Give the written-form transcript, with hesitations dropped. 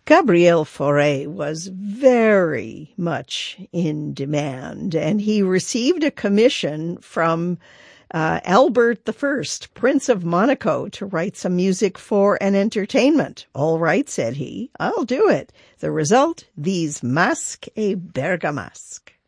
Gabriel Fauré was very much in demand, and he received a commission from Albert I, Prince of Monaco, to write some music for an entertainment. "All right," said he, "I'll do it." The result, these Masques et Bergamasques.